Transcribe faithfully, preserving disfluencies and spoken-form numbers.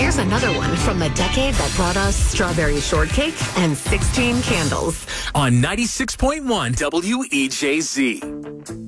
Here's another one from the decade that brought us strawberry shortcake and sixteen candles. On ninety-six point one W E J Z.